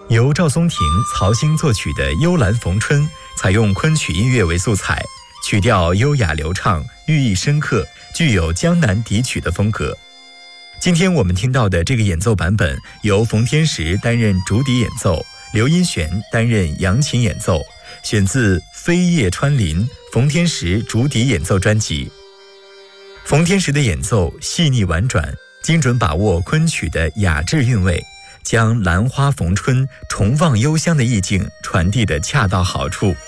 由赵松庭、曹兴作曲的《幽兰逢春》，采用昆曲音乐为素材，曲调优雅流畅，寓意深刻，具有江南笛曲的风格。今天我们听到的这个演奏版本，由冯天石担任竹笛演奏，刘音璇担任扬琴演奏，选自《飞叶穿林》冯天石竹笛演奏专辑。冯天石的演奏细腻婉转，精准把握昆曲的雅致韵味，将兰花逢春、重望幽香的意境传递得恰到好处。